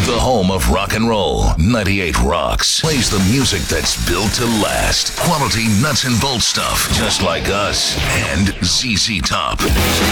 The home of rock and roll, 98 Rocks, plays the music that's built to last. Quality nuts and bolts stuff, just like us, and ZZ Top.